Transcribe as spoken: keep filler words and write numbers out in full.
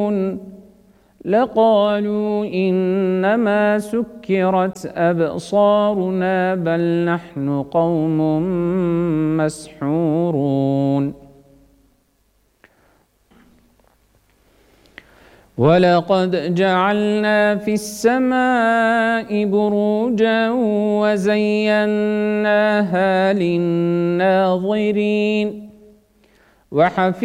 لقالوا إنما سكرت أبصارنا بل نحن قوم مسحورون ولقد جعلنا في السماء بروجا وزيناها للناظرين وحفظناها